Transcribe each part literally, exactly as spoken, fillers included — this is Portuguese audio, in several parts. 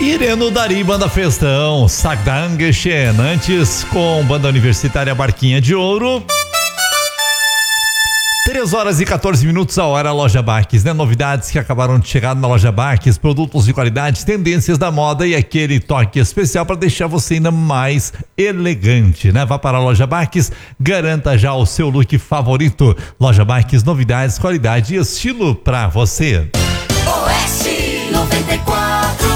Ireno Dari, Banda Festão, Sagdangeschen, antes com Banda Universitária Barquinha de Ouro. três horas e quatorze minutos a hora, Loja Baques, né? Novidades que acabaram de chegar na Loja Baques, produtos de qualidade, tendências da moda e aquele toque especial para deixar você ainda mais elegante, né? Vá para a Loja Baques, garanta já o seu look favorito. Loja Baques, novidades, qualidade e estilo para você. Oeste noventa e quatro.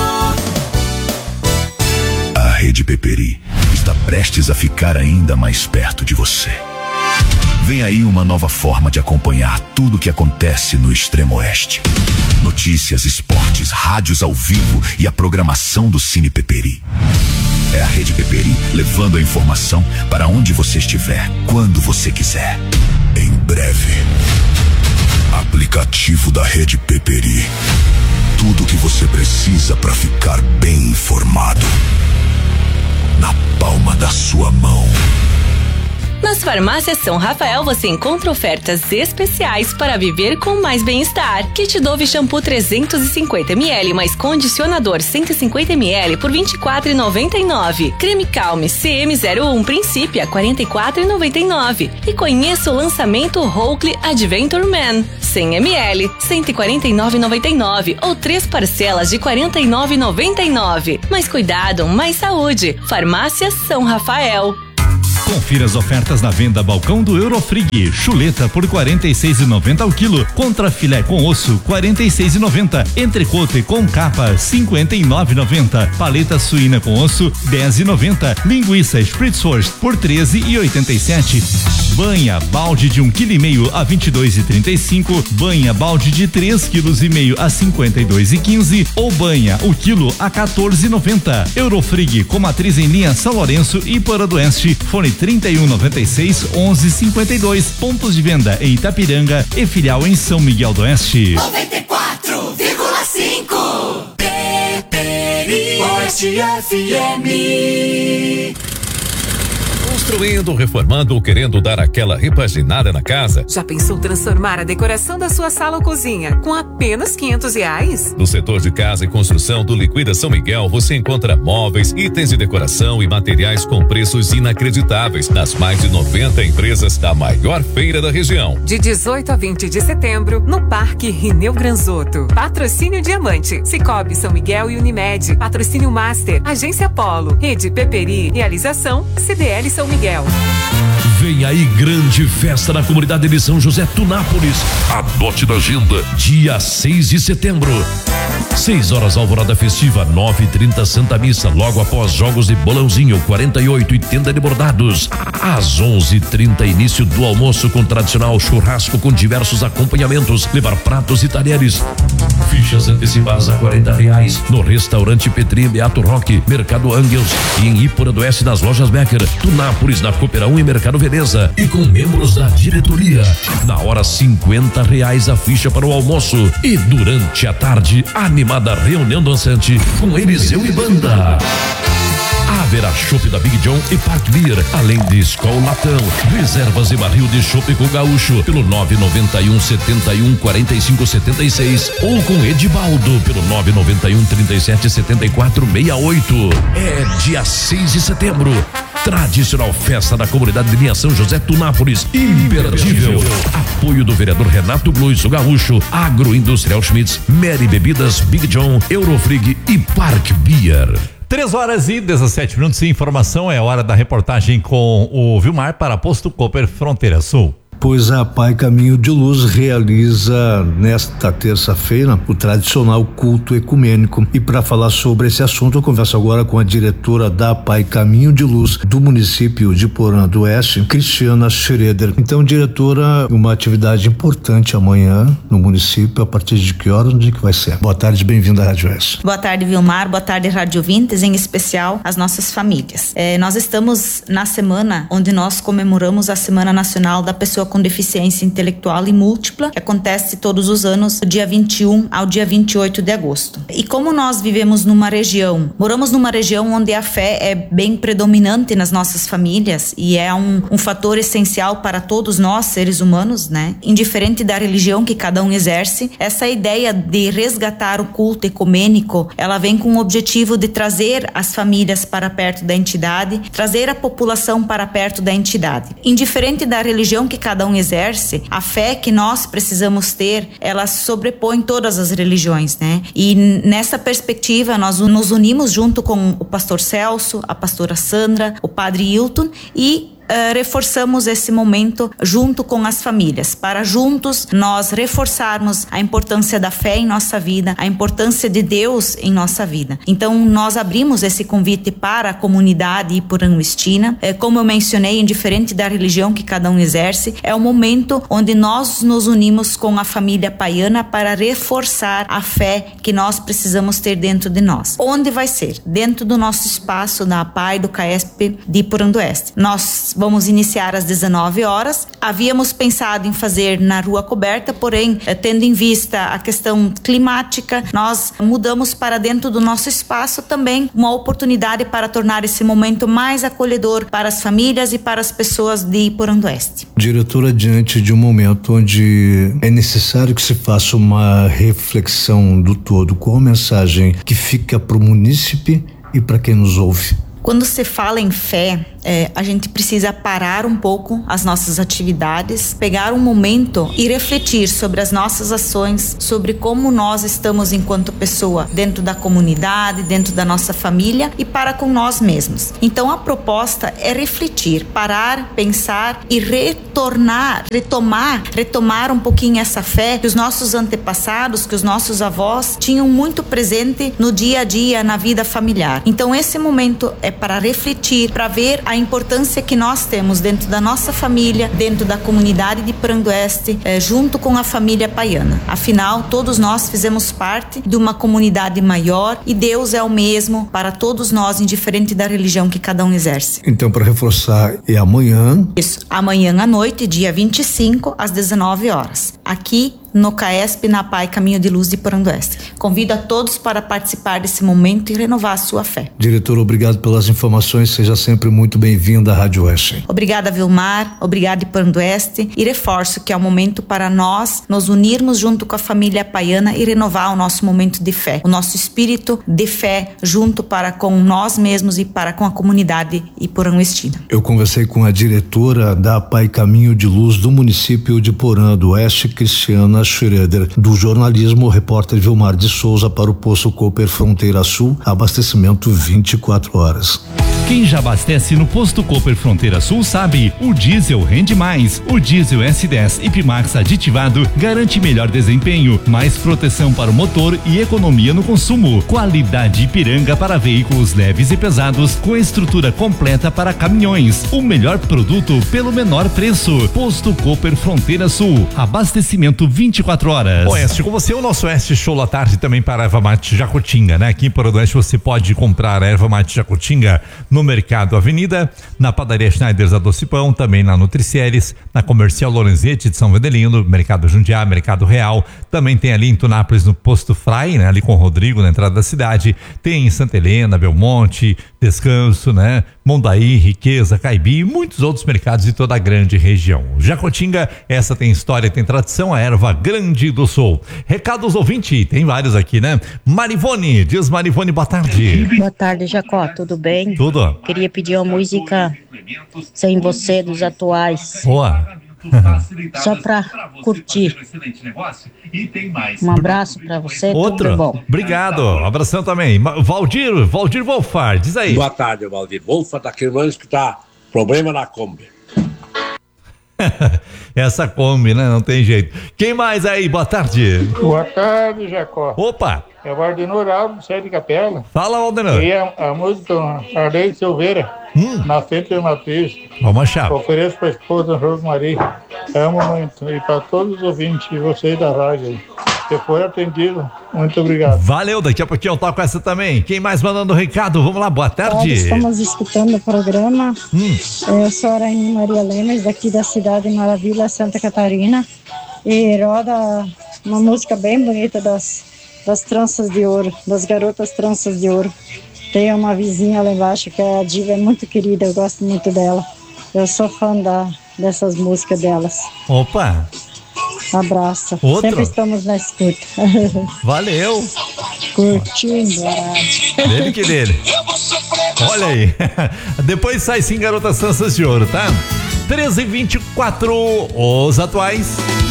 A Rede Peperi está prestes a ficar ainda mais perto de você. Vem aí uma nova forma de acompanhar tudo o que acontece no Extremo Oeste. Notícias, esportes, rádios ao vivo e a programação do Cine Peperi. É a Rede Peperi levando a informação para onde você estiver, quando você quiser. Em breve. Aplicativo da Rede Peperi. Tudo o que você precisa para ficar bem informado. Na palma da sua mão. Nas farmácias São Rafael você encontra ofertas especiais para viver com mais bem-estar. Kit Dove shampoo trezentos e cinquenta mililitros mais condicionador cento e cinquenta mililitros por vinte e quatro reais e noventa e nove centavos. Creme Calme C M zero um Principia quarenta e quatro reais e noventa e nove centavos. E conheça o lançamento Oakley Adventure Man cem mililitros cento e quarenta e nove reais e noventa e nove centavos ou três parcelas de quarenta e nove reais e noventa e nove centavos. Mais cuidado, mais saúde. Farmácia São Rafael. Confira as ofertas na venda Balcão do Eurofrig. Chuleta por quarenta e seis reais e noventa centavos ao quilo. Contra filé com osso, quarenta e seis reais e noventa centavos. Entrecote com capa, cinquenta e nove reais e noventa centavos. Paleta suína com osso, dez reais e noventa centavos. Linguiça Spritzwurst por treze reais e oitenta e sete centavos. Banha balde de um quilo e meio a vinte e dois reais e trinta e cinco centavos. Banha balde de três quilos e meio a cinquenta e dois reais e quinze centavos. Ou banha o quilo a quatorze reais e noventa centavos. Eurofrig com matriz em linha São Lourenço e Para do Oeste. Fone trinta e um noventa e seis onze cinquenta e dois. Pontos de venda em Itapiranga e filial em São Miguel do Oeste. noventa e quatro vírgula cinco. Peperi Oeste F M. Construindo, reformando ou querendo dar aquela repaginada na casa? Já pensou transformar a decoração da sua sala ou cozinha com apenas quinhentos reais? No setor de casa e construção do Liquida São Miguel, você encontra móveis, itens de decoração e materiais com preços inacreditáveis nas mais de noventa empresas da maior feira da região. De dezoito a vinte de setembro, no Parque Rineu Granzotto. Patrocínio Diamante, Cicobi São Miguel e Unimed. Patrocínio Master, Agência Polo, Rede Peperi, realização C D L São Miguel. Vem aí grande festa na comunidade de São José Tunápolis. Anote na agenda, dia seis de setembro. seis horas alvorada festiva, nove e trinta Santa Missa, logo após jogos de bolãozinho, quarenta e oito e tenda de bordados. Às onze e trinta início do almoço com tradicional churrasco com diversos acompanhamentos, levar pratos e talheres. Fichas antecipadas a quarenta reais no restaurante Petri Beato Roque, Mercado Angels e em Ípora do Oeste nas lojas Becker, Tunápolis na Cooperão e Mercado Veneza e com membros da diretoria. Na hora cinquenta reais a ficha para o almoço e durante a tarde animada reunião dançante com Eliseu e banda. Haverá chopp da Big John e Park Beer, além de Skol Latão, reservas e barril de chopp com gaúcho pelo nove nove um setenta e um quarenta e cinco setenta e seis ou com Edibaldo pelo nove nove um trinta e sete setenta e quatro sessenta e oito. É dia seis de setembro. Tradicional festa da comunidade de linha São José Tunápolis, imperdível. Apoio do vereador Renato Blues, o Gaúcho, Agroindustrial Schmitz, Mary Bebidas, Big John, Eurofrig e Park Beer. três horas e dezessete minutos. Informação é hora da reportagem com o Vilmar para Posto Cooper Fronteira Sul. Pois a Pai Caminho de Luz realiza nesta terça-feira o tradicional culto ecumênico. E para falar sobre esse assunto, eu converso agora com a diretora da Pai Caminho de Luz do município de Porã do Oeste, Cristiana Schroeder. Então, diretora, uma atividade importante amanhã no município, a partir de que horas, onde que vai ser? Boa tarde, bem-vinda à Rádio Oeste. Boa tarde, Vilmar, boa tarde, Rádio Vintes, em especial as nossas famílias. É, nós estamos na semana onde nós comemoramos a Semana Nacional da Pessoa com deficiência intelectual e múltipla, que acontece todos os anos, do dia vinte e um ao dia vinte e oito de agosto. E como nós vivemos numa região, moramos numa região onde a fé é bem predominante nas nossas famílias e é um, um fator essencial para todos nós, seres humanos, né? Indiferente da religião que cada um exerce, essa ideia de resgatar o culto ecumênico, ela vem com o objetivo de trazer as famílias para perto da entidade, trazer a população para perto da entidade. Indiferente da religião que cada um exerce, a fé que nós precisamos ter, ela sobrepõe todas as religiões, né? E nessa perspectiva, nós nos unimos junto com o pastor Celso, a pastora Sandra, o padre Hilton e Uh, reforçamos esse momento junto com as famílias, para juntos nós reforçarmos a importância da fé em nossa vida, a importância de Deus em nossa vida. Então nós abrimos esse convite para a comunidade ipuranguestina. É, como eu mencionei, indiferente da religião que cada um exerce, é o momento onde nós nos unimos com a família paiana para reforçar a fé que nós precisamos ter dentro de nós. Onde vai ser? Dentro do nosso espaço da A P A I do CAESP de Ipurandoeste. Nós vamos iniciar às dezenove horas. Havíamos pensado em fazer na rua coberta, porém, tendo em vista a questão climática, nós mudamos para dentro do nosso espaço também, uma oportunidade para tornar esse momento mais acolhedor para as famílias e para as pessoas de Ipurandoeste. Diretora, diante de um momento onde é necessário que se faça uma reflexão do todo, qual a mensagem que fica para o munícipe e para quem nos ouve? Quando se fala em fé, é, a gente precisa parar um pouco as nossas atividades, pegar um momento e refletir sobre as nossas ações, sobre como nós estamos enquanto pessoa dentro da comunidade, dentro da nossa família e para com nós mesmos. Então a proposta é refletir, parar, pensar e retornar, retomar, retomar um pouquinho essa fé que os nossos antepassados, que os nossos avós tinham muito presente no dia a dia, na vida familiar. Então esse momento é para refletir, para ver a importância que nós temos dentro da nossa família, dentro da comunidade de Ipurandoeste, eh, junto com a família paiana. Afinal, todos nós fizemos parte de uma comunidade maior e Deus é o mesmo para todos nós, indiferente da religião que cada um exerce. Então, para reforçar, é amanhã? Isso, amanhã à noite, dia vinte e cinco, às dezenove horas. Aqui no CAESP, na A P A I Caminho de Luz de Ipurandoeste. Convido a todos para participar desse momento e renovar a sua fé. Diretor, obrigado pelas informações, seja sempre muito bem-vinda à Rádio Oeste. Obrigada, Vilmar, obrigada, Ipurandoeste, e reforço que é o momento para nós nos unirmos junto com a família paiana e renovar o nosso momento de fé, o nosso espírito de fé junto para com nós mesmos e para com a comunidade ipuranguestina. Eu conversei com a diretora da A P A I Caminho de Luz do município de Porã do Oeste, Cristiana Schroeder, do jornalismo, o repórter Vilmar de Souza para o Posto Cooper Fronteira Sul, abastecimento vinte e quatro horas. Quem já abastece no Posto Cooper Fronteira Sul sabe, o diesel rende mais. O diesel S dez Ipimax aditivado garante melhor desempenho, mais proteção para o motor e economia no consumo. Qualidade Ipiranga para veículos leves e pesados, com estrutura completa para caminhões. O melhor produto pelo menor preço. Posto Cooper Fronteira Sul, abastecimento vinte e quatro horas. Oeste, com você o nosso Oeste Show à tarde também para a erva mate Jacutinga, né? Aqui em Ipurandoeste você pode comprar a erva mate Jacutinga no Mercado Avenida, na Padaria Schneiders a Docipão, também na Nutricieres, na Comercial Lorenzetti de São Vedelino, Mercado Jundiá, Mercado Real, também tem ali em Tunápolis no Posto Frai, né? Ali com o Rodrigo na entrada da cidade, tem em Santa Helena, Belmonte, Descanso, né? Mondaí, Riqueza, Caibi e muitos outros mercados de toda a grande região. Jacutinga, essa tem história, tem tradição, a erva Grande do Sul. Recados ouvinte, tem vários aqui, né? Marivone, diz Marivone, boa tarde. Boa tarde, Jacó, tudo bem? Tudo. Queria pedir uma música Sem Você, dos Atuais. Boa. Só pra curtir. Um abraço pra você, Outro. tudo bom. Obrigado, abração também. Valdir, Valdir Wolfar, diz aí. Boa tarde, Valdir Wolfar, daquele ano que tá problema na Kombi. Essa Kombi, né? Não tem jeito. Quem mais aí? Boa tarde. Boa tarde, Jacó. Opa. É o Ardenor Alves, Sé de Capela. Fala, Ardenor. E a, a música Arley Silveira, hum. Na Frente de Matriz. Vamos achar. Ofereço para a esposa Rosmarie. Amo muito. E para todos os ouvintes e vocês da rádio aí. Se for atendido, muito obrigado. Valeu, daqui a pouquinho eu toco essa também. Quem mais mandando recado? Vamos lá, boa tarde. Nós estamos escutando o programa. Hum. Eu sou a Rainha Maria Lemes, daqui da cidade de Maravilha, Santa Catarina. E roda uma música bem bonita das, das tranças de ouro, das garotas tranças de ouro. Tem uma vizinha lá embaixo que a Diva é muito querida, eu gosto muito dela. Eu sou fã da, dessas músicas delas. Opa! Abraço. Outro? Sempre estamos na escuta. Valeu. Curtindo a rádio. Dele que dele. Olha aí. Depois sai sim, Garotas Tranças de Ouro, tá? treze e vinte e quatro, os atuais.